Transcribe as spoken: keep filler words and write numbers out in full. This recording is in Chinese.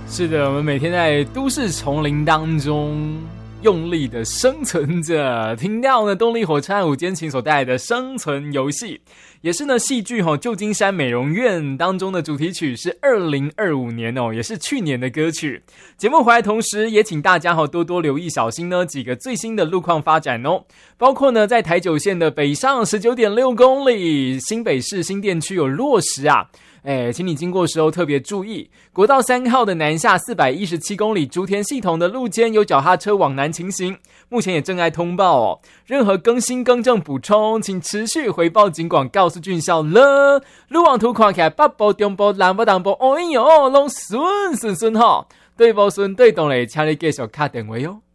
是的，我们每天在都市丛林当中用力的生存着，听到呢动力火车和五间琴所带来的生存游戏，也是呢戏剧哦旧金山美容院当中的主题曲，是二零二五年哦，也是去年的歌曲。节目回来同时也请大家哦多多留意小心呢几个最新的路况发展哦，包括呢在台九线的北上 十九点六公里，新北市新店区有落石啊，哎，请你经过的时候特别注意，国道三号的南下四百一十七公里竹田系统的路肩有脚踏车往南情形，目前也正在通报哦。任何更新更正补充，请持续回报警广告诉俊孝了。路网图看起来北部、中部、南部、东部，哎呦，拢顺顺顺哈。对无顺对动嘞，请你继续打电话哟。